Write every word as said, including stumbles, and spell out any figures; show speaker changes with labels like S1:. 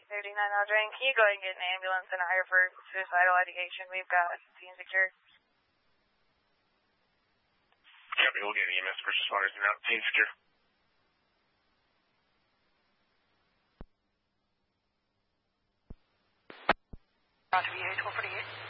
S1: thirty-nine Aldrin. Can you go and get an ambulance and a hire for suicidal ideation? We've got scene secured.
S2: Copy, we'll get an E M S first responders and out. Scene secure.
S1: Roger, V A twelve forty-eight.